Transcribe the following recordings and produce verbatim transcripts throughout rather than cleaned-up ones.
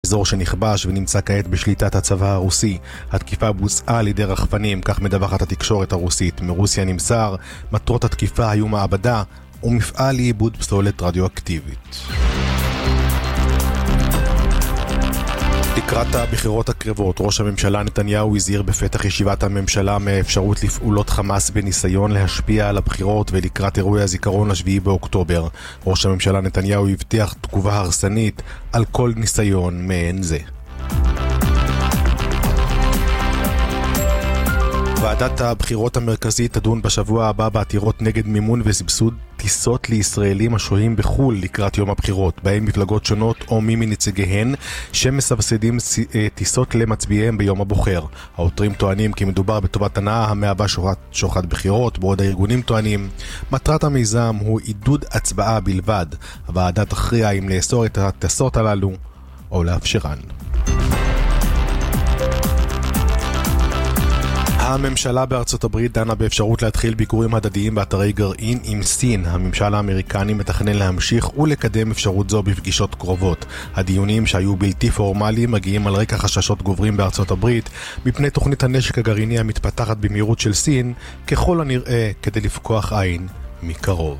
אזור שנכבש ונמצא כעת בשליטת הצבא הרוסי. התקיפה בוצעה על ידי רחפנים, כך מדווחת התקשורת הרוסית. מרוסיה נמסר, מטרות התקיפה היו מעבדה ומפעל לעיבוד פסולת רדיואקטיבית. לקראת הבחירות הקרבות, ראש הממשלה נתניהו הזהיר בפתח ישיבת הממשלה מאפשרות לפעולות חמאס בניסיון להשפיע על הבחירות ולקראת אירועי הזיכרון לשביעי באוקטובר. ראש הממשלה נתניהו הבטיח תגובה הרסנית על כל ניסיון מעין זה. ועדת הבחירות המרכזית תדון בשבוע הבא בעתירות נגד מימון וסבסוד טיסות לישראלים השוהים בחול לקראת יום הבחירות, בהם מפלגות שונות או מי מנציגיהן שמסבסדים טיסות למצביעיהם ביום הבוחר. העותרים טוענים כי מדובר בטובת הנאה המהווה שוחד בחירות, בעוד הארגונים טוענים מטרת המיזם הוא עידוד הצבעה בלבד. הוועדה תכריע אם לאסור את הטיסות הללו או לאפשרן. הממשלה בארצות הברית דנה באפשרות להתחיל ביקורים הדדיים באתרי גרעין עם סין. הממשל האמריקני מתכנן להמשיך ולקדם אפשרות זו בפגישות קרובות. הדיונים שהיו בלתי פורמליים מגיעים על רקע חששות גוברים בארצות הברית מפני תוכנית הנשק הגרעיני המתפתחת במהירות של סין, ככל הנראה כדי לפקוח עין מקרוב.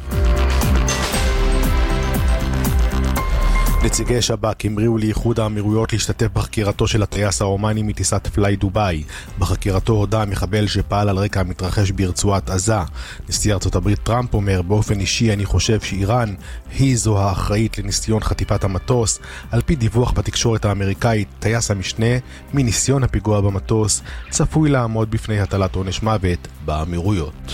נציגי שב"כ המריאו לאיחוד האמירויות להשתתף בחקירתו של הטייס הרומני מטיסת פליי דוביי. בחקירתו הודה המחבל שפעל על רקע המתרחש ברצועת עזה. נשיא ארצות הברית טראמפ אומר, באופן אישי אני חושב שאיראן היא זו האחראית לניסיון חטיפת המטוס. על פי דיווח בתקשורת האמריקאית, טייס המשנה מניסיון הפיגוע במטוס צפוי לעמוד בפני הטלת עונש מוות באמירויות.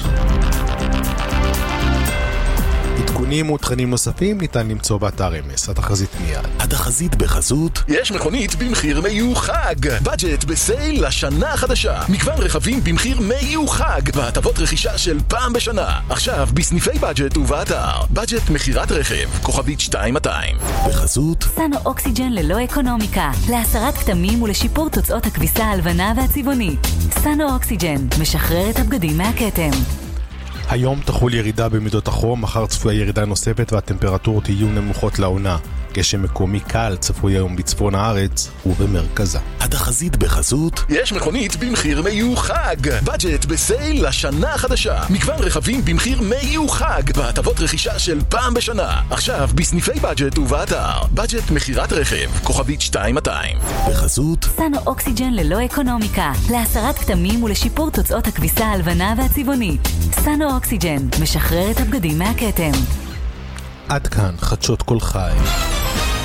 עדכונים ותכנים נוספים ניתן למצוא באתר אמס. התחזית מיד. התחזית בחסות יש מכונית במחיר מיוחד. בדג'ט בסייל לשנה החדשה. מגוון רכבים במחיר מיוחד והטבות רכישה של פעם בשנה. עכשיו בסניפי בדג'ט ובאתר. בדג'ט מחירת רכב כוכבית שתיים מאתיים. בחסות סנו אוקסיג'ן ללא אקונומיקה, להסרת כתמים ולשיפור תוצאות הכביסה הלבנה והצבעונית. סנו אוקסיג'ן משחרר את הבגדים מהכתם. היום תחול ירידה במידות החום, מחר צפויה ירידה נוספת והטמפרטורות יהיו נמוכות לעונה. גשם מקומי קל צפוי היום בצפון הארץ ובמרכזה. התחזית בחסות יש מכונית במחיר מיוחד. בדג'ט בסייל לשנה החדשה. מגוון רכבים במחיר מיוחד והטבות רכישה של פעם בשנה. עכשיו בסניפי בדג'ט ובאתר. בדג'ט מחירת רכב כוכבית שתיים מאתיים. בחסות סנו אוקסיג'ן ללא אקונומיקה, להסרת כתמים ולשיפור תוצאות הכביסה הלבנה והצבעונית. סנו אוקסיג'ן משחרר את הבגדים מהכתם. עד כאן חדשות כל חי.